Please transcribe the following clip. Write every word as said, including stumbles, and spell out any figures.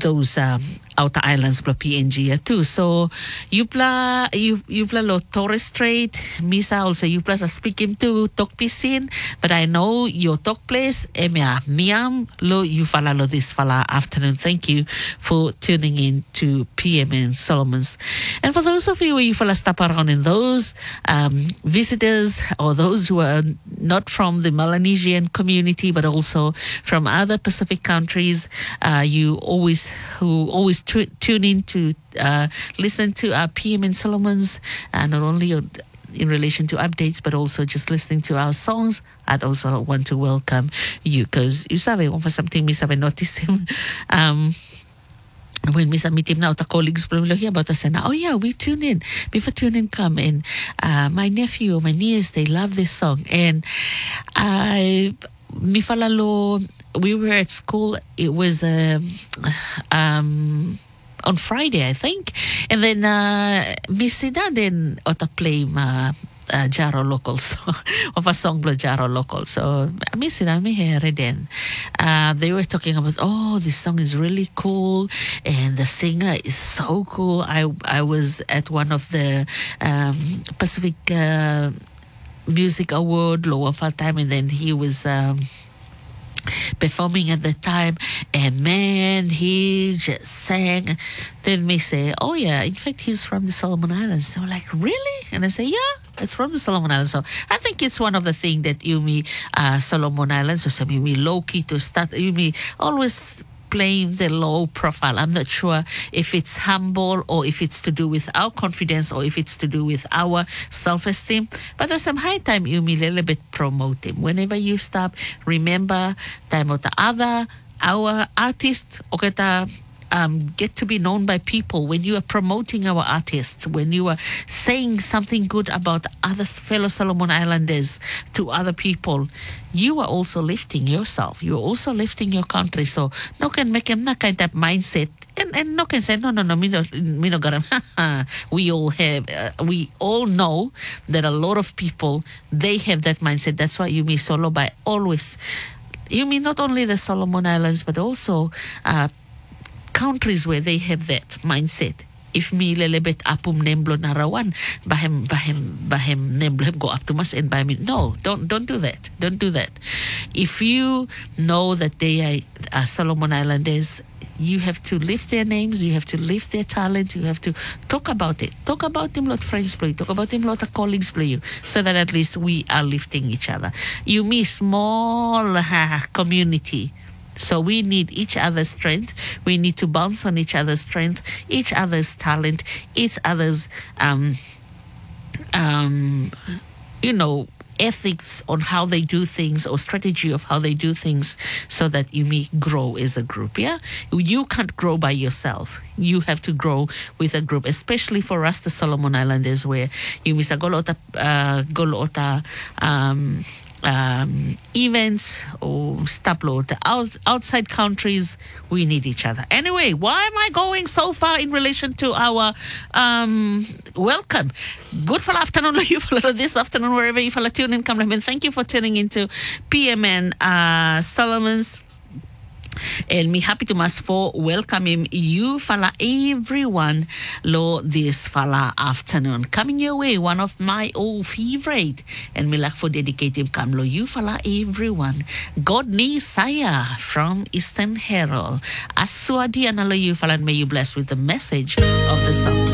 those um, outer islands pla P N G too. So you pla you you pla lo Torres Strait, Misa also you pla sa speaking to talk pisin, but I know your talk place emia miam lo you fala lo this fala afternoon. Thank you for tuning in to P M N Solomons. And for those of you who you fala stop around in those um, visitors or those who are not from the Melanesian community but also from other Pacific countries, uh, you always who always tu- tune in to uh, listen to our P M N Solomons, uh, not only on, in relation to updates, but also just listening to our songs. I'd also want to welcome you because you sabe, one for something me sabe notice him. Um, when we meet him now, the colleagues will hear about us and oh yeah, we tune in. Before tune in come and uh, my nephew or my niece, they love this song. And I mi falalo, we were at school, it was um, um on Friday, I think. And then uh mi sida din ota play ma Uh, Jaro local, so of a song by Jaro local. So I miss it. I hear it then. Uh, they were talking about, oh, this song is really cool, and the singer is so cool. I I was at one of the um, Pacific uh, Music Award lower time, and then he was. Um, performing at the time, and man, he just sang. Then me say, oh yeah, in fact he's from the Solomon Islands. They were like, really? And I say, yeah, it's from the Solomon Islands. So I think it's one of the things that Yumi uh, Solomon Islands or some Yumi low-key to start Yumi always playing the low profile. I'm not sure if it's humble or if it's to do with our confidence or if it's to do with our self-esteem. But there's some high time you me a little bit promote him. Whenever you stop, remember time of the other, our artist, okay, Um, get to be known by people. When you are promoting our artists, when you are saying something good about other fellow Solomon Islanders to other people, you are also lifting yourself. You are also lifting your country. So no can make them that kind of mindset. And, and no can say, no, no, no, me no, me no garam. We all have, uh, we all know that a lot of people, they have that mindset. That's why you mean solo by always, you mean not only the Solomon Islands, but also uh, countries where they have that mindset. If me lelebet apum nemblo narawan, bahem bahem bahem nemblo go up to mas and bahem. No, don't don't do that. Don't do that. If you know that they are uh, Solomon Islanders, you have to lift their names, you have to lift their talent, you have to talk about it. Talk about them, lot friends play, talk about them, lot of colleagues play you, so that at least we are lifting each other. You me small uh, community. So we need each other's strength. We need to bounce on each other's strength, each other's talent, each other's, um, um, you know, ethics on how they do things or strategy of how they do things so that you may grow as a group. Yeah, you can't grow by yourself. You have to grow with a group, especially for us, the Solomon Islanders, where you miss a golota, uh, golota, um, Um, events or staplo out, outside countries, we need each other. Anyway, why am I going so far in relation to our um, welcome? Good for afternoon, you follow this afternoon wherever you follow tune in. Come and thank you for tuning into P M N uh, Solomons. And me happy to mas for welcoming you fala everyone lo this fala afternoon. Coming your way, one of my old favorite. And me like for dedicate him come lo you fala everyone. God ni saya from Eastern Herald. Aswadi analo you fala, and may you bless with the message of the song.